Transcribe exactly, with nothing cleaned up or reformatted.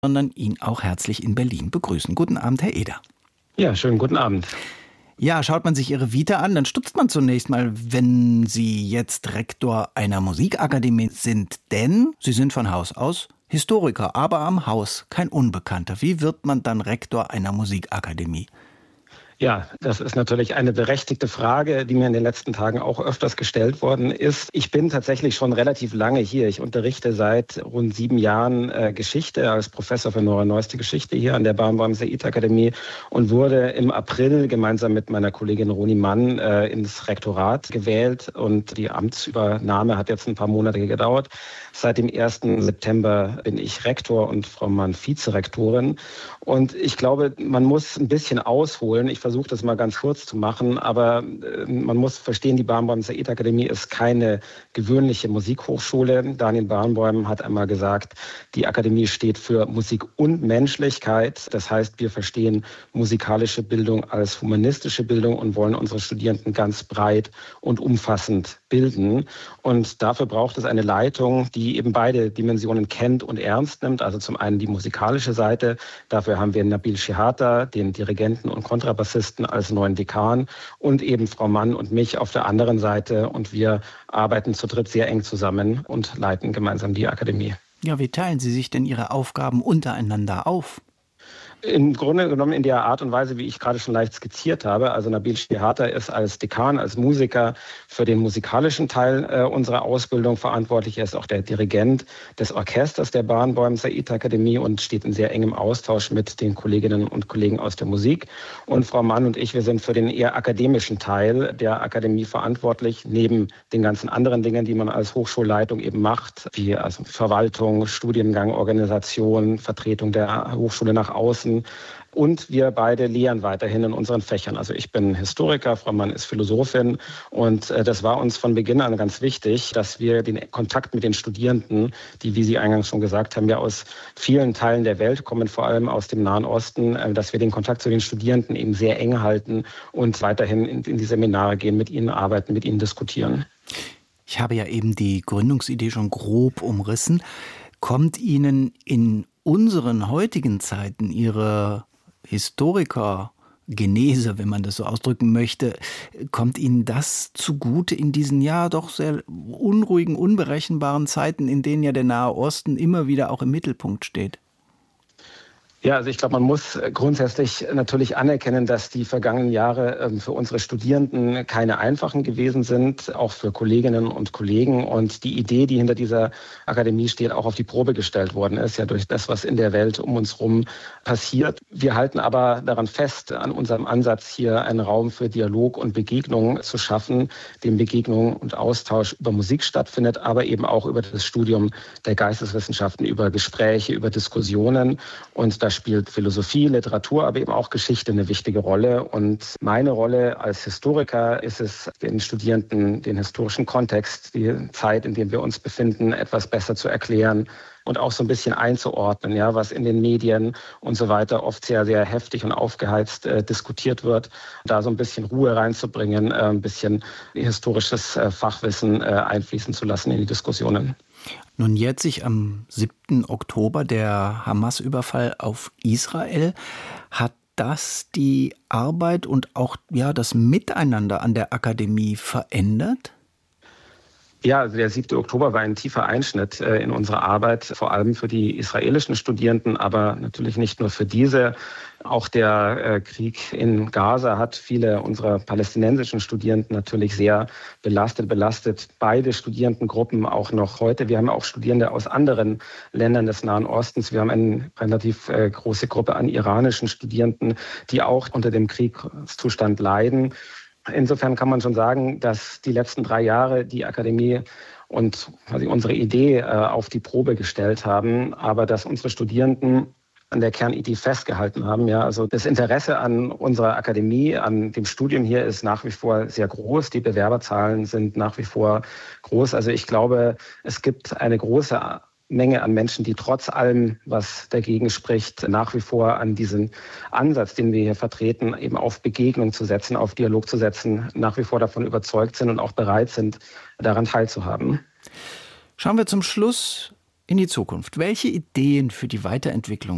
sondern ihn auch herzlich in Berlin begrüßen. Guten Abend, Herr Eder. Ja, schönen guten Abend. Ja, schaut man sich Ihre Vita an, dann stutzt man zunächst mal, wenn Sie jetzt Rektor einer Musikakademie sind. Denn Sie sind von Haus aus Historiker, aber am Haus kein Unbekannter. Wie wird man dann Rektor einer Musikakademie? Ja, das ist natürlich eine berechtigte Frage, die mir in den letzten Tagen auch öfters gestellt worden ist. Ich bin tatsächlich schon relativ lange hier. Ich unterrichte seit rund sieben Jahren äh, Geschichte als Professor für Neueste Geschichte hier an der Barenboim Said Akademie und wurde im April gemeinsam mit meiner Kollegin Roni Mann äh, ins Rektorat gewählt. Und die Amtsübernahme hat jetzt ein paar Monate gedauert. Seit dem ersten September bin ich Rektor und Frau Mann Vizerektorin. Und ich glaube, man muss ein bisschen ausholen. Ich versuche das mal ganz kurz zu machen, aber man muss verstehen, die Barenboim Said Akademie ist keine gewöhnliche Musikhochschule. Daniel Barenboim hat einmal gesagt, die Akademie steht für Musik und Menschlichkeit. Das heißt, wir verstehen musikalische Bildung als humanistische Bildung und wollen unsere Studierenden ganz breit und umfassend bilden. Und dafür braucht es eine Leitung, die eben beide Dimensionen kennt und ernst nimmt. Also zum einen die musikalische Seite. Dafür haben wir Nabil Shehata, den Dirigenten und Kontrabassisten, als neuen Dekan und eben Frau Mann und mich auf der anderen Seite. Und wir arbeiten zu dritt sehr eng zusammen und leiten gemeinsam die Akademie. Ja, wie teilen Sie sich denn Ihre Aufgaben untereinander auf? Im Grunde genommen in der Art und Weise, wie ich gerade schon leicht skizziert habe. Also Nabil Shehata ist als Dekan, als Musiker für den musikalischen Teil äh, unserer Ausbildung verantwortlich. Er ist auch der Dirigent des Orchesters der Barenboim Said Akademie und steht in sehr engem Austausch mit den Kolleginnen und Kollegen aus der Musik. Und Frau Mann und ich, wir sind für den eher akademischen Teil der Akademie verantwortlich, neben den ganzen anderen Dingen, die man als Hochschulleitung eben macht, wie also Verwaltung, Studiengang, Organisation, Vertretung der Hochschule nach außen. Und wir beide lehren weiterhin in unseren Fächern. Also ich bin Historiker, Frau Mann ist Philosophin. Und äh, das war uns von Beginn an ganz wichtig, dass wir den Kontakt mit den Studierenden, die, wie Sie eingangs schon gesagt haben, ja aus vielen Teilen der Welt kommen, vor allem aus dem Nahen Osten, äh, dass wir den Kontakt zu den Studierenden eben sehr eng halten und weiterhin in, in die Seminare gehen, mit ihnen arbeiten, mit ihnen diskutieren. Ich habe ja eben die Gründungsidee schon grob umrissen. Kommt Ihnen in unseren heutigen Zeiten Ihre Historikergenese, wenn man das so ausdrücken möchte, kommt Ihnen das zugute in diesen ja doch sehr unruhigen, unberechenbaren Zeiten, in denen ja der Nahe Osten immer wieder auch im Mittelpunkt steht? Ja, also ich glaube, man muss grundsätzlich natürlich anerkennen, dass die vergangenen Jahre für unsere Studierenden keine einfachen gewesen sind, auch für Kolleginnen und Kollegen. Und die Idee, die hinter dieser Akademie steht, auch auf die Probe gestellt worden ist, ja durch das, was in der Welt um uns herum passiert. Wir halten aber daran fest, an unserem Ansatz hier einen Raum für Dialog und Begegnung zu schaffen, dem Begegnung und Austausch über Musik stattfindet, aber eben auch über das Studium der Geisteswissenschaften, über Gespräche, über Diskussionen. Und da spielt Philosophie, Literatur, aber eben auch Geschichte eine wichtige Rolle. Und meine Rolle als Historiker ist es, den Studierenden den historischen Kontext, die Zeit, in der wir uns befinden, etwas besser zu erklären und auch so ein bisschen einzuordnen, ja, was in den Medien und so weiter oft sehr, sehr heftig und aufgeheizt äh, diskutiert wird, da so ein bisschen Ruhe reinzubringen, äh, ein bisschen historisches äh, Fachwissen äh, einfließen zu lassen in die Diskussionen. Nun jährt sich am siebten Oktober der Hamas-Überfall auf Israel. Hat das die Arbeit und auch ja, das Miteinander an der Akademie verändert? Ja, also der siebte Oktober war ein tiefer Einschnitt äh, in unserer Arbeit, vor allem für die israelischen Studierenden, aber natürlich nicht nur für diese. Auch der äh, Krieg in Gaza hat viele unserer palästinensischen Studierenden natürlich sehr belastet, belastet beide Studierendengruppen auch noch heute. Wir haben auch Studierende aus anderen Ländern des Nahen Ostens. Wir haben eine relativ äh, große Gruppe an iranischen Studierenden, die auch unter dem Kriegszustand leiden. Insofern kann man schon sagen, dass die letzten drei Jahre die Akademie und quasi unsere Idee äh, auf die Probe gestellt haben, aber dass unsere Studierenden an der Kernidee festgehalten haben. Ja, also das Interesse an unserer Akademie, an dem Studium hier ist nach wie vor sehr groß. Die Bewerberzahlen sind nach wie vor groß. Also ich glaube, es gibt eine große Menge an Menschen, die trotz allem, was dagegen spricht, nach wie vor an diesen Ansatz, den wir hier vertreten, eben auf Begegnung zu setzen, auf Dialog zu setzen, nach wie vor davon überzeugt sind und auch bereit sind, daran teilzuhaben. Schauen wir zum Schluss in die Zukunft. Welche Ideen für die Weiterentwicklung